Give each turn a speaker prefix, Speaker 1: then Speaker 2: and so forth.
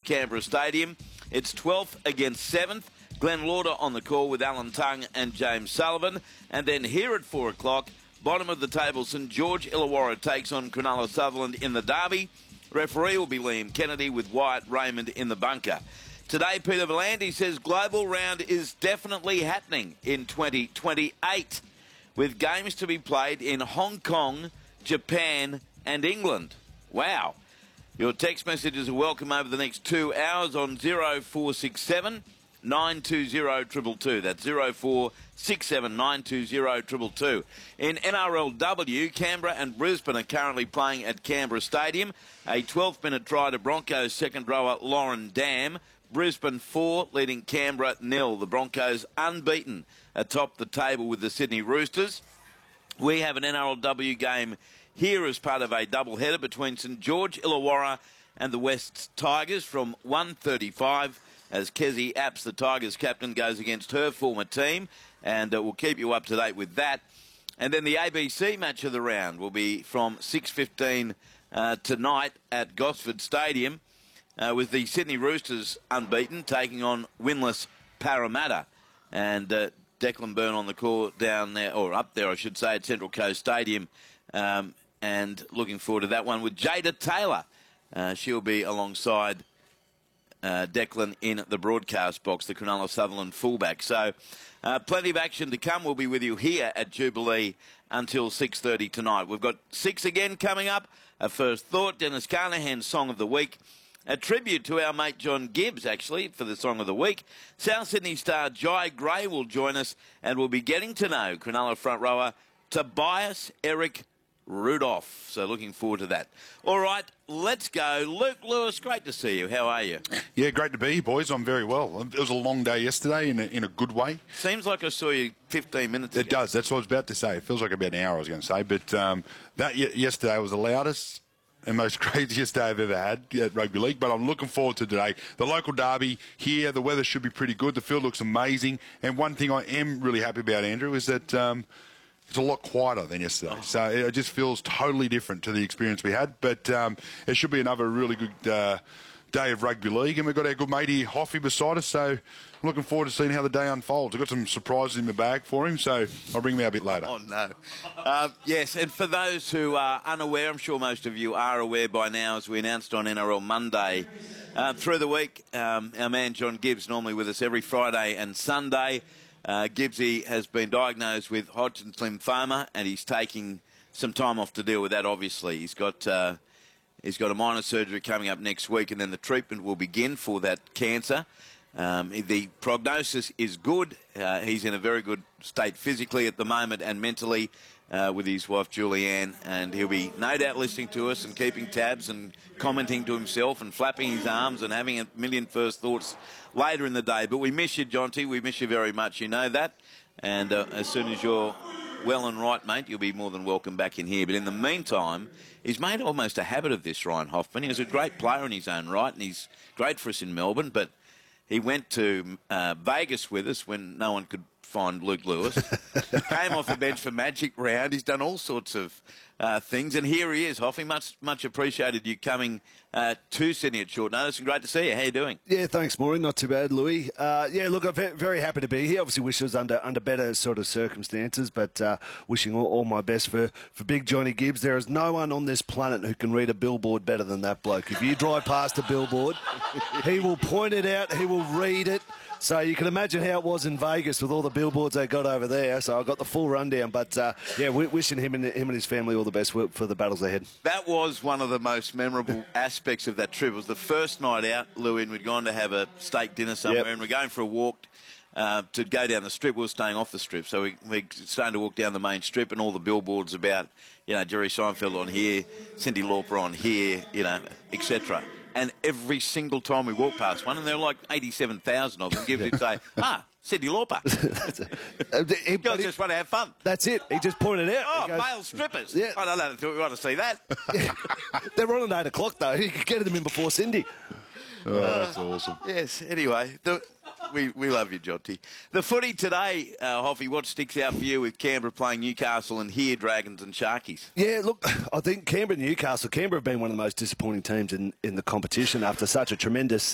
Speaker 1: Canberra Stadium. It's 12th against 7th. Glenn Lauder on the call with Alan Tongue and James Sullivan. And then here at 4 o'clock, bottom of the table, St George Illawarra takes on Cronulla Sutherland in the derby. Referee will be Liam Kennedy with Wyatt Raymond in the bunker. Today, Peter V'landys says global round is definitely happening in 2028 with games to be played in Hong Kong, Japan and England. Wow. Your text messages are welcome over the next 2 hours on 0467 920 222. That's 0467 920 222. In NRLW, Canberra and Brisbane are currently playing at Canberra Stadium. A 12-minute try to Broncos second rower Lauren Dam. Brisbane 4, leading Canberra 0. The Broncos unbeaten atop the table with the Sydney Roosters. We have an NRLW game here as part of a doubleheader between St George Illawarra and the West Tigers from 1:35 as Kezi Apps, the Tigers captain, goes against her former team, and we'll keep you up to date with that. And then the ABC match of the round will be from 6:15 tonight at Gosford Stadium with the Sydney Roosters unbeaten taking on winless Parramatta. And Declan Byrne on the call down there, or up there I should say, at Central Coast Stadium. And looking forward to that one with Jada Taylor. She'll be alongside Declan in the broadcast box, the Cronulla Sutherland fullback. So plenty of action to come. We'll be with you here at Jubilee until 6:30 tonight. We've got 6 again coming up. A first thought, Dennis Carnahan's Song of the Week. A tribute to our mate John Gibbs, actually, for the Song of the Week. South Sydney star Jai Gray will join us, and we'll be getting to know Cronulla front rower Tobias Eric Rudolph. So looking forward to that. All right, let's go. Luke Lewis, great to see you. How are you?
Speaker 2: Yeah, great to be here, boys. I'm very well. It was a long day yesterday in a good way.
Speaker 1: Seems like I saw you 15 minutes ago.
Speaker 2: It does. That's what I was about to say. It feels like about an hour, I was going to say. But yesterday was the loudest and most craziest day I've ever had at rugby league. But I'm looking forward to today. The local derby here, the weather should be pretty good. The field looks amazing. And one thing I am really happy about, Andrew, is that it's a lot quieter than yesterday. So it just feels totally different to the experience we had. But it should be another really good day of rugby league. And we've got our good mate here, Hoffy, beside us. So I'm looking forward to seeing how the day unfolds. I've got some surprises in my bag for him, so I'll bring him out a bit later.
Speaker 1: Oh, no. Yes, and for those who are unaware, I'm sure most of you are aware by now, as we announced on NRL Monday, through the week, our man John Gibbs, normally with us every Friday and Sunday, Gibbsy has been diagnosed with Hodgkin's lymphoma, and he's taking some time off to deal with that, obviously. He's got a minor surgery coming up next week, and then the treatment will begin for that cancer. The prognosis is good. He's in a very good state physically at the moment and mentally with his wife Julianne, and he'll be no doubt listening to us and keeping tabs and commenting to himself and flapping his arms and having a million first thoughts later in the day. But we miss you, Jonty. We miss you very much. You know that. And as soon as you're well and right, mate, you'll be more than welcome back in here. But in the meantime, he's made almost a habit of this, Ryan Hoffman. He was a great player in his own right, and he's great for us in Melbourne. But he went to Vegas with us when no one could find Luke Lewis. Came off the bench for Magic Round. He's done all sorts of things. And here he is, Hoffy. Much appreciated you coming to Sydney at short notice. And great to see you. How you doing?
Speaker 3: Yeah, thanks, Maureen. Not too bad, Louis. Yeah, look, I'm very happy to be here. Obviously, wish it was under better sort of circumstances, but wishing all my best for big Johnny Gibbs. There is no one on this planet who can read a billboard better than that bloke. If you drive past a billboard, he will point it out, he will read it. So you can imagine how it was in Vegas with all the billboards they got over there. So I got the full rundown. But, yeah, wishing him and his family all the best for the battles ahead.
Speaker 1: That was one of the most memorable aspects of that trip. It was the first night out, Louis, and we'd gone to have a steak dinner somewhere, and we're going for a walk to go down the strip. We were staying off the strip. So we're starting to walk down the main strip, and all the billboards about, Jerry Seinfeld on here, Cyndi Lauper on here, etc. And every single time we walked past one, and there were like 87,000 of them, Gibbs would say, Cyndi Lauper. You guys just want to have fun.
Speaker 3: That's it. He just pointed out.
Speaker 1: Oh, male strippers. Yeah. I don't know if we want to see that.
Speaker 3: They're on at 8 o'clock, though. You could get them in before Cyndi.
Speaker 2: Oh, that's awesome.
Speaker 1: Yes, anyway, we love you, Jonty. The footy today, Hoffy, what sticks out for you with Canberra playing Newcastle and here Dragons and Sharkies?
Speaker 3: Yeah, look, I think Canberra and Newcastle, Canberra have been one of the most disappointing teams in the competition after such a tremendous